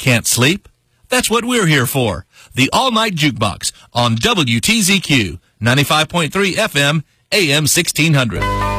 Can't sleep? That's what we're here for. The All-Night Jukebox on WTZQ 95.3 FM, AM 1600.